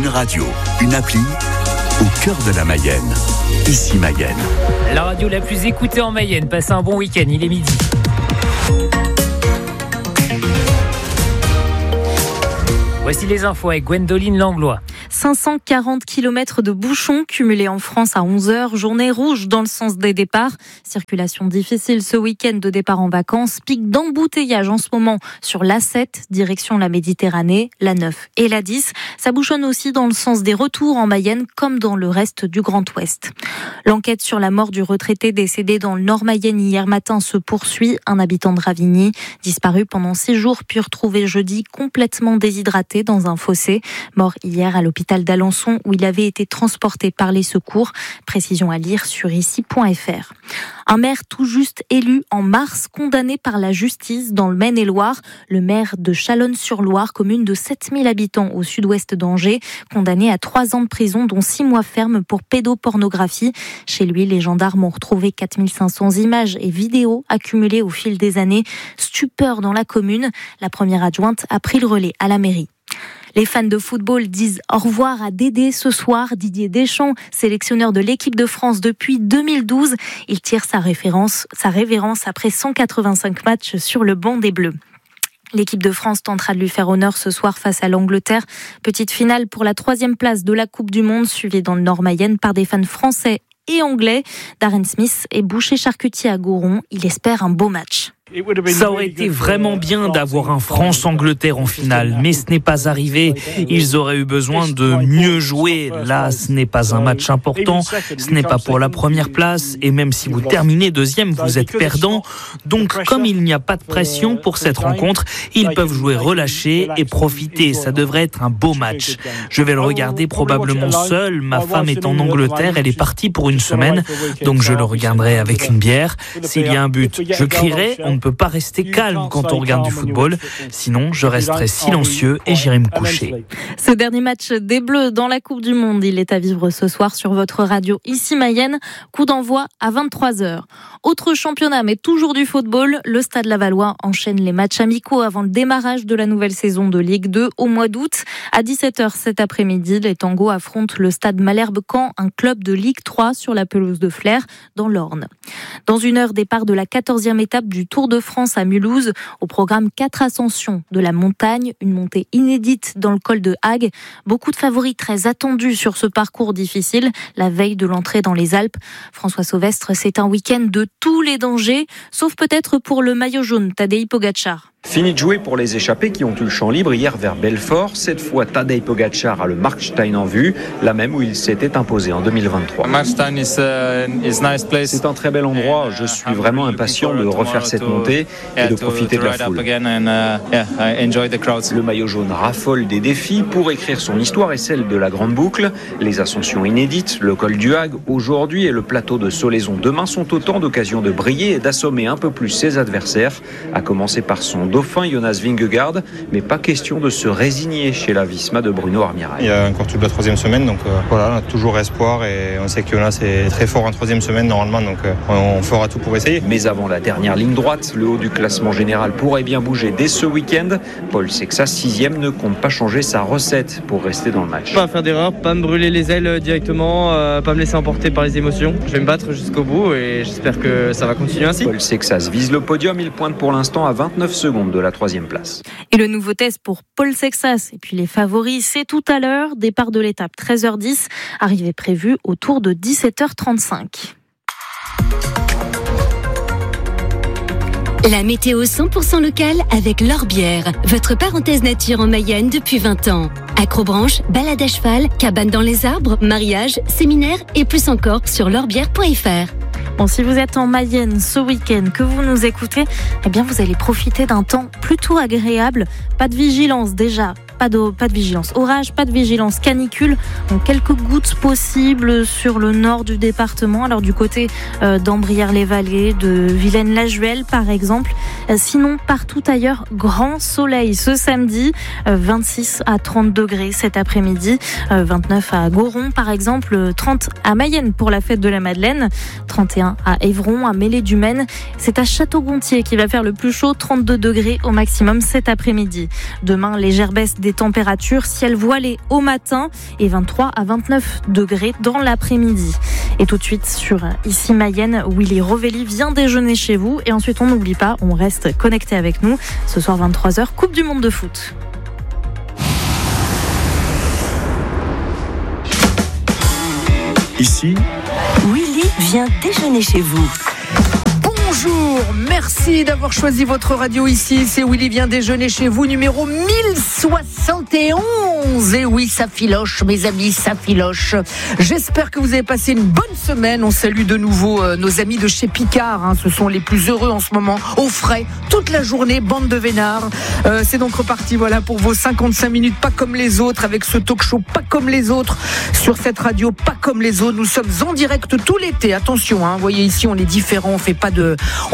radio, une appli au cœur de la Mayenne. Ici Mayenne. La radio la plus écoutée en Mayenne. Passez un bon week-end, il est midi. Voici les infos avec Gwendoline Langlois. 540 km de bouchons cumulés en France à 11h. Journée rouge dans le sens des départs. Circulation difficile ce week-end de départ en vacances. Pic d'embouteillage en ce moment sur l'A7, direction la Méditerranée, la 9 et la 10. Ça bouchonne aussi dans le sens des retours en Mayenne comme dans le reste du Grand Ouest. L'enquête sur la mort du retraité décédé dans le Nord Mayenne hier matin se poursuit. Un habitant de Ravigny, disparu pendant 6 jours, puis retrouvé jeudi complètement déshydraté dans un fossé. Mort hier à l'hôpital d'Alençon où il avait été transporté par les secours. Précision à lire sur ici.fr. Un maire tout juste élu en mars, condamné par la justice dans le Maine-et-Loire. Le maire de Chalonnes-sur-Loire, commune de 7000 habitants au sud-ouest d'Angers, condamné à 3 ans de prison, dont 6 mois ferme pour pédopornographie. Chez lui, les gendarmes ont retrouvé 4500 images et vidéos accumulées au fil des années. Stupeur dans la commune. La première adjointe a pris le relais à la mairie. Les fans de football disent au revoir à Dédé ce soir. Didier Deschamps, sélectionneur de l'équipe de France depuis 2012. Il tire sa révérence après 185 matchs sur le banc des Bleus. L'équipe de France tentera de lui faire honneur ce soir face à l'Angleterre. Petite finale pour la 3e place de la Coupe du Monde, suivie dans le Nord Mayenne par des fans français et anglais. Darren Smith est boucher charcutier à Gouron. Il espère un beau match. Ça aurait été vraiment bien d'avoir un France-Angleterre en finale, mais ce n'est pas arrivé. Ils auraient eu besoin de mieux jouer. Là, ce n'est pas un match important, ce n'est pas pour la première place, et même si vous terminez deuxième, vous êtes perdant. Donc, comme il n'y a pas de pression pour cette rencontre, ils peuvent jouer relâchés et profiter. Ça devrait être un beau match. Je vais le regarder probablement seul. Ma femme est en Angleterre, elle est partie pour une semaine, donc je le regarderai avec une bière. S'il y a un but, je crierai. On ne peut pas rester calme quand on regarde du football, sinon je resterai silencieux et j'irai me coucher. Ce dernier match des Bleus dans la Coupe du Monde, il est à vivre ce soir sur votre radio ici Mayenne. Coup d'envoi à 23h. Autre championnat, mais toujours du football, le Stade Lavallois enchaîne les matchs amicaux avant le démarrage de la nouvelle saison de Ligue 2 au mois d'août. À 17h cet après-midi, les Tangos affrontent le Stade Malherbe-Caen, un club de Ligue 3 sur la pelouse de Flers, dans l'Orne. Dans une heure, départ de la 14e étape du Tour de France à Mulhouse. Au programme 4 ascensions de la montagne, une montée inédite dans le col de Hague. Beaucoup de favoris très attendus sur ce parcours difficile, la veille de l'entrée dans les Alpes. François Sauvestre, c'est un week-end de tous les dangers, sauf peut-être pour le maillot jaune, Tadej Pogačar. Fini de jouer pour les échappés qui ont eu le champ libre hier vers Belfort. Cette fois, Tadej Pogačar a le Markstein en vue, la même où il s'était imposé en 2023. C'est un très bel endroit. Je suis vraiment impatient de refaire cette montée et de profiter de la foule. Le maillot jaune raffole des défis pour écrire son histoire et celle de la Grande Boucle. Les ascensions inédites, le col du Hague aujourd'hui et le plateau de Solaison demain sont autant d'occasions de briller et d'assommer un peu plus ses adversaires, à commencer par son dauphin Jonas Vingegaard, mais pas question de se résigner chez la Visma de Bruno Armirail. Il y a encore toute la 3e semaine, donc voilà, on a toujours espoir et on sait que Jonas est très fort en 3e semaine normalement, donc on fera tout pour essayer. Mais avant la dernière ligne droite, le haut du classement général pourrait bien bouger dès ce week-end. Paul Sexas, 6e, ne compte pas changer sa recette pour rester dans le match. Pas faire d'erreur, pas me brûler les ailes directement, pas me laisser emporter par les émotions. Je vais me battre jusqu'au bout et j'espère que ça va continuer ainsi. Paul Sexas vise le podium, il pointe pour l'instant à 29 secondes de la 3e place. Et le nouveau test pour Paul Sexas et puis les favoris, c'est tout à l'heure. Départ de l'étape 13h10, arrivée prévue autour de 17h35. La météo 100% locale avec L'Orbière, votre parenthèse nature en Mayenne depuis 20 ans. Acrobranche, balade à cheval, cabane dans les arbres, mariage, séminaire et plus encore sur l'orbière.fr. Bon, si vous êtes en Mayenne ce week-end, que vous nous écoutez, eh bien vous allez profiter d'un temps plutôt agréable. Pas de vigilance déjà. Pas de vigilance orage, pas de vigilance canicule. Donc quelques gouttes possibles sur le nord du département. Alors du côté d'Ambrières-les-Vallées, de Vilaine-la-Juelle par exemple. Sinon partout ailleurs, grand soleil ce samedi. 26 à 30 degrés cet après-midi. 29 à Gauron par exemple. 30 à Mayenne pour la fête de la Madeleine. 31 à Évron, à Mêlée-du-Maine. C'est à Château-Gontier qui va faire le plus chaud. 32 degrés au maximum cet après-midi. Demain, légère baisse des des températures, ciel voilé au matin et 23 à 29 degrés dans l'après-midi. Et tout de suite sur Ici Mayenne, Willy Rovelli vient déjeuner chez vous. Et ensuite, on n'oublie pas, on reste connecté avec nous. Ce soir, 23h, Coupe du Monde de foot. Ici, Willy vient déjeuner chez vous. Bonjour, merci d'avoir choisi votre radio ici. C'est Willy vient déjeuner chez vous, numéro 1071. Et oui, ça filoche, mes amis, ça filoche. J'espère que vous avez passé une bonne semaine. On salue de nouveau nos amis de chez Picard. Ce sont les plus heureux en ce moment, au frais, toute la journée, bande de vénards. C'est donc reparti, voilà, pour vos 55 minutes, pas comme les autres, avec ce talk show pas comme les autres, sur cette radio pas comme les autres. Nous sommes en direct tout l'été. Attention, vous voyez ici, on est différents, on fait pas de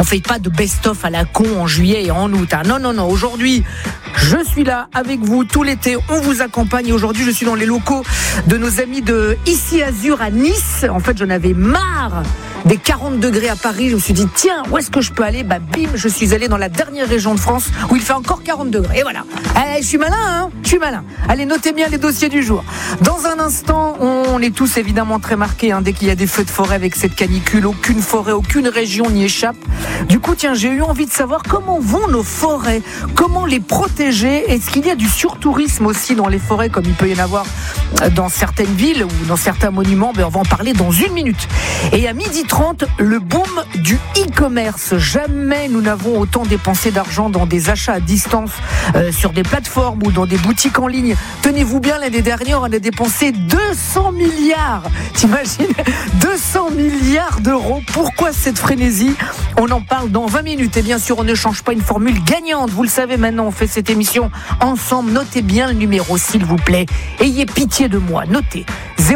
best-of à la con en juillet et en août. Non. Aujourd'hui, je suis là avec vous tout l'été. On vous accompagne. Aujourd'hui, je suis dans les locaux de nos amis de Ici Azur à Nice. En fait, j'en avais marre des 40 degrés à Paris. Je me suis dit, tiens, où est-ce que je peux aller ? Bim, je suis allé dans la dernière région de France où il fait encore 40 degrés. Et voilà. Allez, je suis malin, Je suis malin. Allez, notez bien les dossiers du jour. Dans un instant, on est tous évidemment très marqués dès qu'il y a des feux de forêt avec cette canicule. Aucune forêt, aucune région n'y échappe. Du coup, tiens, j'ai eu envie de savoir comment vont nos forêts, comment les protéger. Est-ce qu'il y a du surtourisme aussi dans les forêts, comme il peut y en avoir dans certaines villes ou dans certains monuments? On va en parler dans une minute. Et à 12h30, le boom du e-commerce. Jamais nous n'avons autant dépensé d'argent dans des achats à distance sur des plateformes ou dans des boutiques en ligne. Tenez-vous bien, l'année dernière, on a dépensé 200 milliards. T'imagines ? 200 milliards d'euros. Pourquoi cette frénésie ? On en parle dans 20 minutes. Et bien sûr, on ne change pas une formule gagnante. Vous le savez maintenant, on fait cette émission ensemble. Notez bien le numéro, s'il vous plaît. Ayez pitié de moi. Notez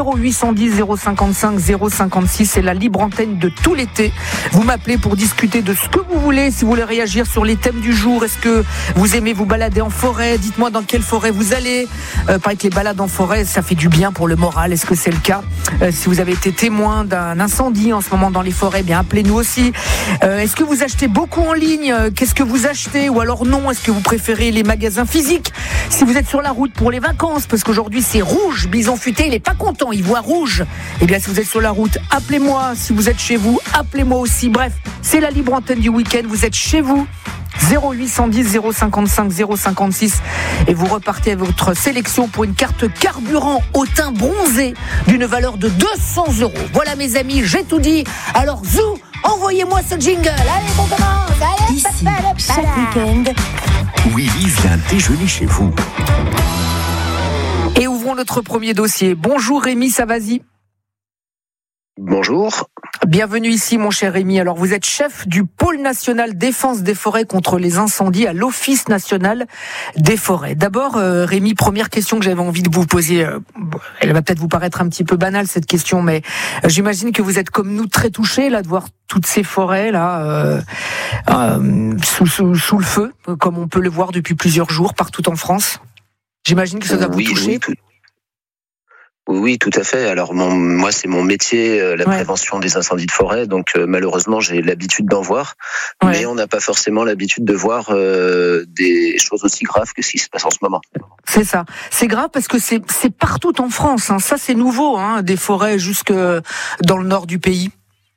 0810 055 056. C'est la libre antenne de tout l'été. Vous m'appelez pour discuter de ce que vous voulez. Si vous voulez réagir sur les thèmes du jour, est-ce que vous aimez vous balader en forêt ? Dites-moi dans quelle forêt vous allez. Paraît que les balades en forêt, ça fait du bien pour le moral. Est-ce que c'est le cas ? Si vous avez été témoin d'un incendie en ce moment dans les forêts, bien appelez-nous aussi. Est-ce que vous achetez beaucoup en ligne ? Qu'est-ce que vous achetez ? Ou alors non, est-ce que vous préférez les magasins physiques ? Si vous êtes sur la route pour les vacances, parce qu'aujourd'hui c'est rouge, Bison Futé, il est pas content, il voit rouge. Eh bien, si vous êtes sur la route, appelez-moi. Si vous êtes chez vous, appelez-moi aussi. Bref, c'est la libre antenne du week-end. Vous êtes chez vous. 0810 055 056 et vous repartez avec votre sélection pour une carte carburant au teint bronzé d'une valeur de 200 €. Voilà mes amis, j'ai tout dit. Alors zou, envoyez-moi ce jingle. Allez, on commence. Allez, Ici, chaque week-end, Willy vient déjeuner chez vous. Et ouvrons notre premier dossier. Bonjour Rémi Savasi. Bonjour. Bienvenue ici, mon cher Rémi. Alors, vous êtes chef du pôle national défense des forêts contre les incendies à l'Office national des forêts. D'abord, Rémi, première question que j'avais envie de vous poser. Elle va peut-être vous paraître un petit peu banale, cette question, mais j'imagine que vous êtes comme nous très touchés là de voir toutes ces forêts là sous le feu, comme on peut le voir depuis plusieurs jours partout en France. J'imagine que ça doit vous toucher. Oui, tout à fait. Alors moi, c'est mon métier, la prévention des incendies de forêt. Donc malheureusement, j'ai l'habitude d'en voir, mais on n'a pas forcément l'habitude de voir des choses aussi graves que ce qui se passe en ce moment. C'est ça. C'est grave parce que c'est partout en France. Ça, c'est nouveau, des forêts jusque dans le nord du pays.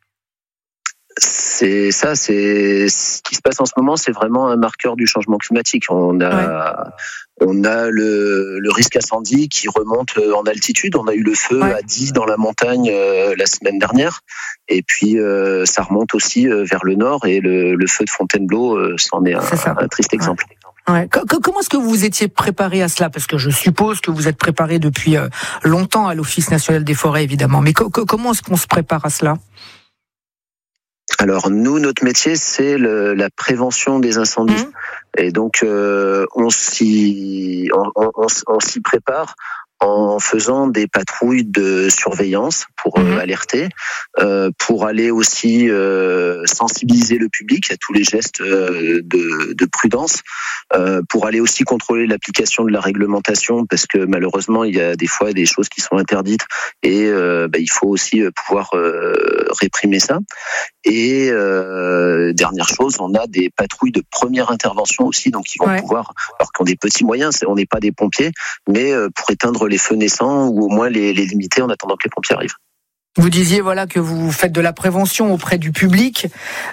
C'est ça, c'est ce qui se passe en ce moment, c'est vraiment un marqueur du changement climatique. On a le risque incendie qui remonte en altitude. On a eu le feu à 10 dans la montagne la semaine dernière. Et puis ça remonte aussi vers le nord et le feu de Fontainebleau c'en est un triste exemple. Ouais. Comment est-ce que vous vous étiez préparé à cela ? Parce que je suppose que vous êtes préparé depuis longtemps à l'Office national des forêts, évidemment. Mais comment est-ce qu'on se prépare à cela ? Alors nous, notre métier, c'est la prévention des incendies. Et donc on s'y prépare en faisant des patrouilles de surveillance pour alerter, pour aller aussi sensibiliser le public à tous les gestes de prudence, pour aller aussi contrôler l'application de la réglementation, parce que malheureusement il y a des fois des choses qui sont interdites et il faut aussi pouvoir réprimer ça. Et dernière chose, on a des patrouilles de première intervention aussi, donc ils vont pouvoir, alors qu'on a des petits moyens, on n'est pas des pompiers, mais pour éteindre les feux naissants ou au moins les limiter en attendant que les pompiers arrivent. Vous disiez que vous faites de la prévention auprès du public,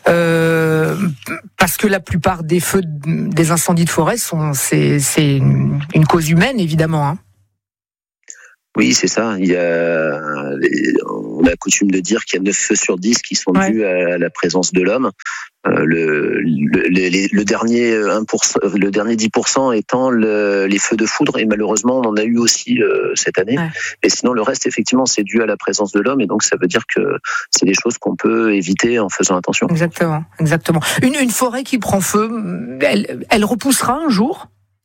parce que la plupart des feux, des incendies de forêt c'est une cause humaine évidemment. Hein. Oui, c'est ça. On a coutume de dire qu'il y a 9 feux sur 10 qui sont dus à la présence de l'homme. Le dernier 10% étant les feux de foudre, et malheureusement on en a eu aussi cette année. Et sinon le reste effectivement c'est dû à la présence de l'homme, et donc ça veut dire que c'est des choses qu'on peut éviter en faisant attention. Exactement. Une forêt qui prend feu, elle repoussera un jour ?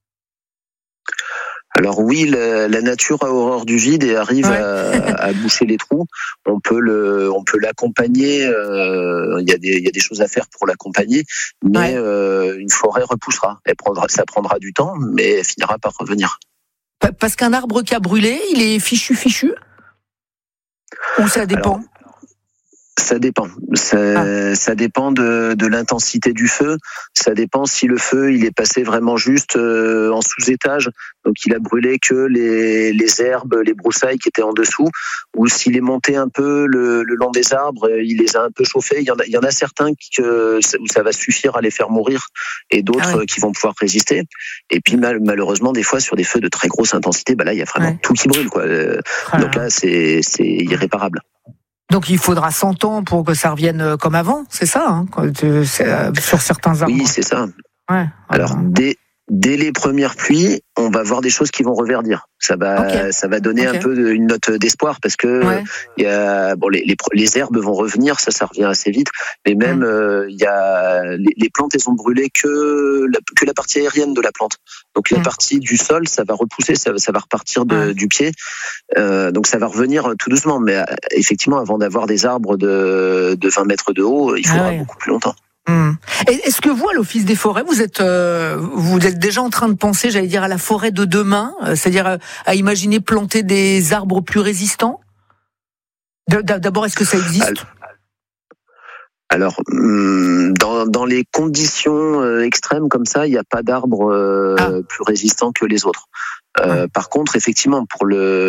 Alors oui, la nature a horreur du vide et arrive à boucher les trous. On peut l'accompagner. Il y a des choses à faire pour l'accompagner, mais une forêt repoussera. Ça prendra du temps, mais elle finira par revenir. Parce qu'un arbre qui a brûlé, il est fichu ou ça dépend? Ça dépend. Ça dépend de l'intensité du feu. Ça dépend si le feu il est passé vraiment juste en sous-étage, donc il a brûlé que les herbes, les broussailles qui étaient en dessous, ou s'il est monté un peu le long des arbres, il les a un peu chauffés. Il y en a certains où ça va suffire à les faire mourir, et d'autres qui vont pouvoir résister. Et puis malheureusement des fois sur des feux de très grosse intensité, là il y a vraiment tout qui brûle, quoi. Donc là c'est irréparable. Donc il faudra 100 ans pour que ça revienne comme avant, c'est ça, hein, sur certains arbres. Oui, c'est ça. Alors dès les premières pluies, on va voir des choses qui vont reverdir. Ça va donner un peu une note d'espoir, parce que il y a les herbes vont revenir, ça revient assez vite, mais même il y a les plantes, elles ont brûlé que la partie aérienne de la plante. Donc la partie du sol, ça va repousser, ça va repartir du pied. Donc ça va revenir tout doucement, mais effectivement avant d'avoir des arbres de 20 mètres de haut, il faudra beaucoup plus longtemps. Est-ce que vous, à l'Office des forêts, vous êtes déjà en train de penser, j'allais dire, à la forêt de demain, c'est-à-dire à imaginer planter des arbres plus résistants ? D'abord, est-ce que ça existe ? Alors, dans les conditions extrêmes comme ça, il n'y a pas d'arbres plus résistants que les autres. Par contre, effectivement, pour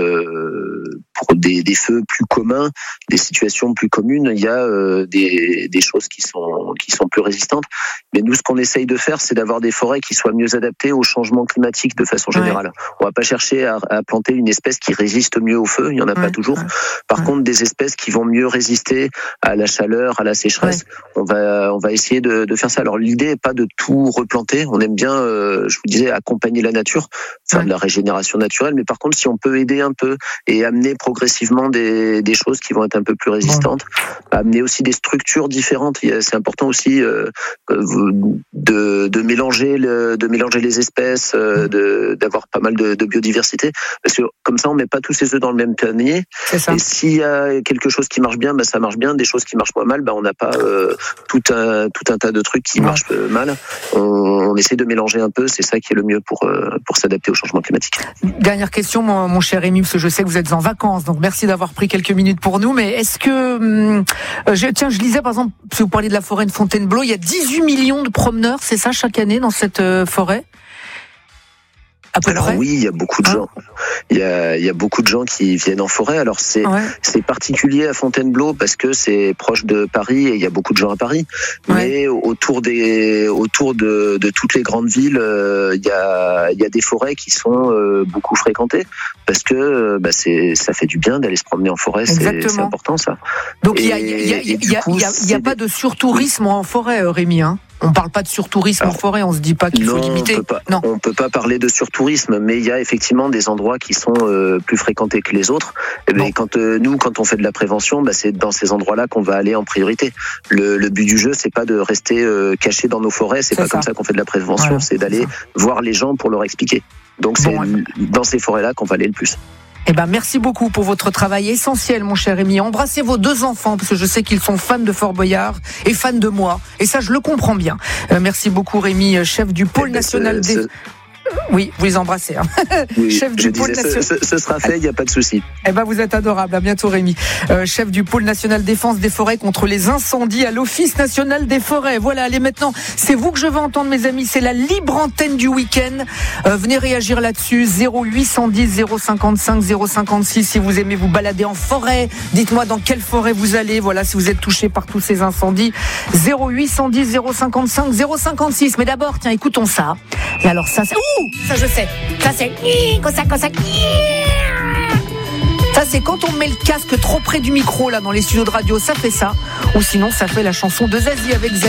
des feux plus communs, des situations plus communes, il y a des choses qui sont plus résistantes. Mais nous, ce qu'on essaye de faire, c'est d'avoir des forêts qui soient mieux adaptées au changement climatique de façon générale. On va pas chercher à planter une espèce qui résiste mieux au feu, il y en a pas toujours. Par contre, des espèces qui vont mieux résister à la chaleur, à la sécheresse, on va essayer de faire ça. Alors l'idée n'est pas de tout replanter. On aime bien, je vous disais, accompagner la nature, faire de la régénération naturelle. Mais par contre, si on peut aider un peu et amener progressivement des choses qui vont être un peu plus résistantes, amener aussi des structures différentes. C'est important aussi de mélanger les espèces, d'avoir pas mal de biodiversité, parce que comme ça on met pas tous ses œufs dans le même panier. Et s'il y a quelque chose qui marche bien, ça marche bien. Des choses qui marchent moins mal, on n'a pas tout un tas de trucs qui marchent mal. On essaie de mélanger un peu. C'est ça qui est le mieux pour s'adapter au changement climatique. Dernière question, mon cher Rémi, parce que je sais que vous êtes en vacances, donc merci d'avoir pris quelques minutes pour nous. Mais est-ce que je lisais par exemple, si vous parlez de la forêt de Fontainebleau, il y a 18 millions de promeneurs, c'est ça, chaque année dans cette forêt? Alors oui, il y a beaucoup de gens. Il y a beaucoup de gens qui viennent en forêt. Alors c'est particulier à Fontainebleau parce que c'est proche de Paris et il y a beaucoup de gens à Paris. Mais autour de toutes les grandes villes, il y a des forêts qui sont beaucoup fréquentées parce que ça fait du bien d'aller se promener en forêt. C'est important ça. Donc il y a pas de en forêt, Rémi, hein? On parle pas de surtourisme en forêt, on se dit pas qu'il faut limiter. On peut pas parler de surtourisme, mais il y a effectivement des endroits qui sont plus fréquentés que les autres. Et quand on fait de la prévention, c'est dans ces endroits-là qu'on va aller en priorité. Le but du jeu, c'est pas de rester caché dans nos forêts, c'est pas comme ça qu'on fait de la prévention, c'est d'aller voir les gens pour leur expliquer. Donc c'est dans ces forêts-là qu'on va aller le plus. Merci beaucoup pour votre travail essentiel, mon cher Rémi. Embrassez vos 2 enfants, parce que je sais qu'ils sont fans de Fort Boyard et fans de moi. Et ça, je le comprends bien. Merci beaucoup, Rémi, chef du pôle national des... Oui, vous les embrassez. Hein. Oui, chef du pôle national. Ce sera fait, il n'y a pas de souci. Eh ben, vous êtes adorable. À bientôt, Rémi. Chef du pôle national défense des forêts contre les incendies à l'Office national des forêts. Voilà, allez maintenant, c'est vous que je veux entendre, mes amis. C'est la libre antenne du week-end. Venez réagir là-dessus. 0810 055 056. Si vous aimez vous balader en forêt, dites-moi dans quelle forêt vous allez. Voilà, si vous êtes touché par tous ces incendies. 0810 055 056. Mais d'abord, tiens, écoutons ça. Et alors ça, c'est... Ouh, ça je sais. Ça c'est... Ça c'est quand on met le casque trop près du micro là dans les studios de radio, ça fait ça. Ou sinon ça fait la chanson de Zazie avec Z.